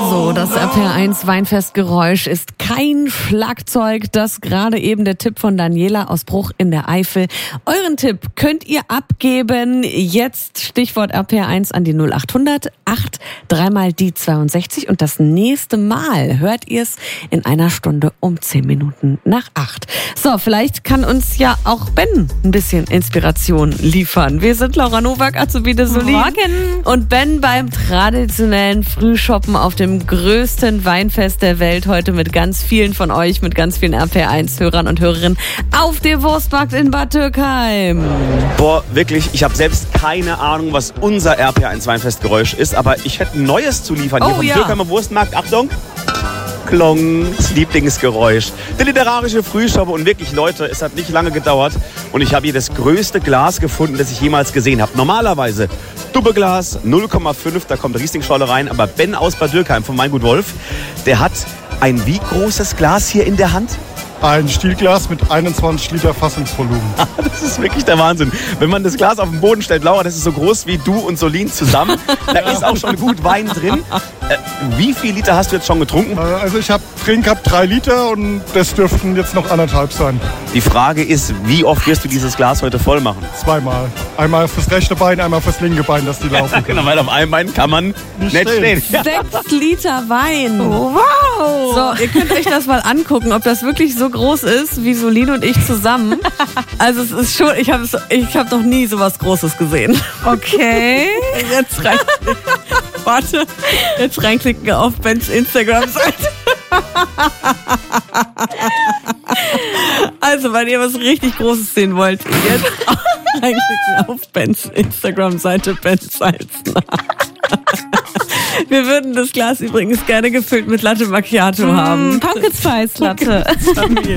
Also, das RPR1 Weinfestgeräusch ist kein Schlagzeug. Das gerade eben der Tipp von Daniela aus Bruch in der Eifel. Euren Tipp könnt ihr abgeben. Jetzt Stichwort RPR1 an die 0800 8 3 die 62. Und das nächste Mal hört ihr es in einer Stunde um 10 Minuten nach 8. So, vielleicht kann uns ja auch Ben ein bisschen Inspiration liefern. Wir sind Laura Nowak, Azubi de Solin. Morgen. Und Ben beim traditionellen Frühshoppen auf dem größten Weinfest der Welt. Heute mit ganz vielen von euch, mit ganz vielen RPR1-Hörern und Hörerinnen auf dem Wurstmarkt in Bad Dürkheim. Boah, wirklich, ich habe selbst keine Ahnung, was unser RPR1 Weinfestgeräusch ist, aber ich hätte ein neues zu liefern. Hier vom Dürkheimer Wurstmarkt. Achtung! Klongs Lieblingsgeräusch. Der literarische Frühschoppe und wirklich, Leute, es hat nicht lange gedauert und ich habe hier das größte Glas gefunden, das ich jemals gesehen habe. Normalerweise Dubbeglas, 0,5, da kommt Rieslingscholle rein, aber Ben aus Bad Dürkheim von Weingut Wolf, der hat ein wie großes Glas hier in der Hand? Ein Stielglas mit 21 Liter Fassungsvolumen. Das ist wirklich der Wahnsinn. Wenn man das Glas auf den Boden stellt, Laura, das ist so groß wie du und Solin zusammen. Da ist auch schon gut Wein drin. Wie viel Liter hast du jetzt schon getrunken? Also ich habe drin gehabt 3 Liter und das dürften jetzt noch 1,5 sein. Die Frage ist, wie oft wirst du dieses Glas heute voll machen? 2-mal. Einmal fürs rechte Bein, einmal fürs linke Bein, dass die laufen können. Genau, weil auf einem Bein kann man nicht stehen. 6 Liter Wein. Wow. So, ihr könnt euch das mal angucken, ob das wirklich so groß ist wie Solin und ich zusammen. Also es ist schon, ich hab noch nie sowas Großes gesehen. Okay. Jetzt warte, jetzt reinklicken auf Bens Instagram-Seite. Also, wenn ihr was richtig Großes sehen wollt, jetzt reinklicken auf Bens Instagram-Seite, Ben Salzner. Wir würden das Glas übrigens gerne gefüllt mit Latte Macchiato haben. Pumpkin Spice Latte.